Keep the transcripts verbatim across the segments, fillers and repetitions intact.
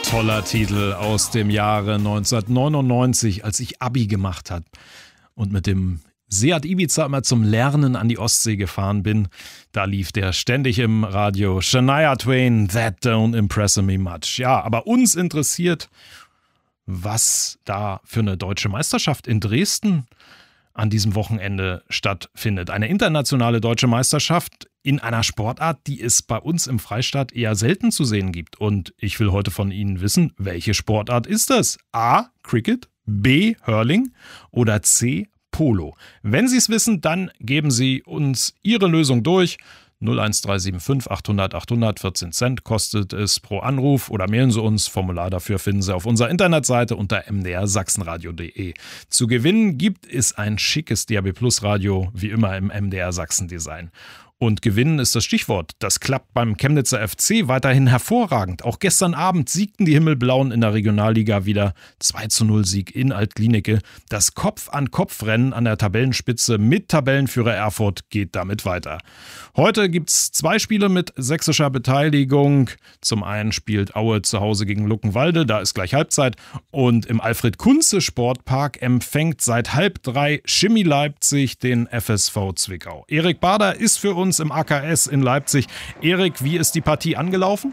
toller Titel aus dem Jahre neunzehnhundertneunundneunzig, als ich Abi gemacht habe und mit dem Seat Ibiza immer zum Lernen an die Ostsee gefahren bin. Da lief der ständig im Radio. Shania Twain, That Don't Impress Me Much. Ja, aber uns interessiert, was da für eine deutsche Meisterschaft in Dresden an diesem Wochenende stattfindet. Eine internationale deutsche Meisterschaft in einer Sportart, die es bei uns im Freistaat eher selten zu sehen gibt. Und ich will heute von Ihnen wissen, welche Sportart ist das? A. Cricket, B. Hurling oder C. Polo. Wenn Sie es wissen, dann geben Sie uns Ihre Lösung durch. null eins drei sieben fünf achthundert achthundert, vierzehn Cent kostet es pro Anruf oder mailen Sie uns. Formular dafür finden Sie auf unserer Internetseite unter m d r sachsenradio punkt d e. Zu gewinnen gibt es ein schickes D A B Plus Radio, wie immer im M D R Sachsen Design. Und gewinnen ist das Stichwort. Das klappt beim Chemnitzer F C weiterhin hervorragend. Auch gestern Abend siegten die Himmelblauen in der Regionalliga wieder. zwei zu null Sieg in Altglienicke. Das Kopf-an-Kopf-Rennen an der Tabellenspitze mit Tabellenführer Erfurt geht damit weiter. Heute gibt es zwei Spiele mit sächsischer Beteiligung. Zum einen spielt Aue zu Hause gegen Luckenwalde, da ist gleich Halbzeit. Und im Alfred-Kunze-Sportpark empfängt seit halb drei Chemie Leipzig den F S V Zwickau. Erik Bader ist für uns im A K S in Leipzig. Erik, wie ist die Partie angelaufen?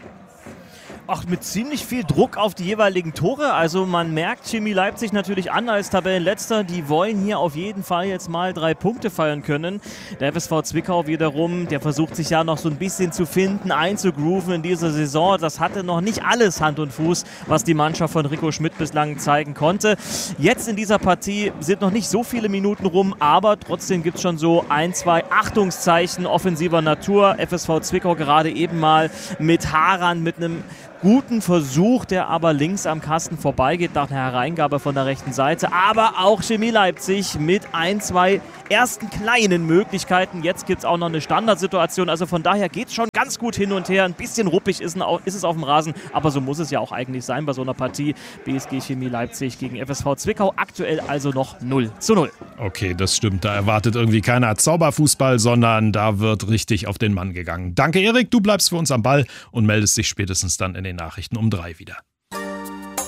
Ach, mit ziemlich viel Druck auf die jeweiligen Tore. Also man merkt Chemie Leipzig natürlich an als Tabellenletzter. Die wollen hier auf jeden Fall jetzt mal drei Punkte feiern können. Der F S V Zwickau wiederum, der versucht sich ja noch so ein bisschen zu finden, einzugrooven in dieser Saison. Das hatte noch nicht alles Hand und Fuß, was die Mannschaft von Rico Schmidt bislang zeigen konnte. Jetzt in dieser Partie sind noch nicht so viele Minuten rum, aber trotzdem gibt es schon so ein, zwei Achtungszeichen offensiver Natur. F S V Zwickau gerade eben mal mit Haran, mit einem guten Versuch, der aber links am Kasten vorbeigeht nach einer Hereingabe von der rechten Seite. Aber auch Chemie Leipzig mit ein, zwei ersten kleinen Möglichkeiten. Jetzt gibt es auch noch eine Standardsituation. Also von daher geht es schon ganz gut hin und her. Ein bisschen ruppig ist, ist es auf dem Rasen, aber so muss es ja auch eigentlich sein bei so einer Partie. B S G Chemie Leipzig gegen F S V Zwickau. Aktuell also noch null zu null. Okay, das stimmt. Da erwartet irgendwie keiner Zauberfußball, sondern da wird richtig auf den Mann gegangen. Danke, Erik. Du bleibst für uns am Ball und meldest dich spätestens dann in den Nachrichten um drei wieder.